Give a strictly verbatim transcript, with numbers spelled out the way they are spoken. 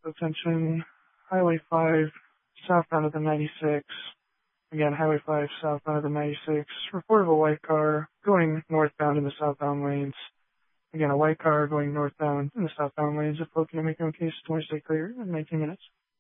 Attention, Highway five, southbound of the ninety-six. Again, Highway five, southbound of the ninety-six. Report of a white car going northbound in the southbound lanes. Again, a white car going northbound in the southbound lanes. If looking to make your own case, it's more stay clear in nineteen minutes.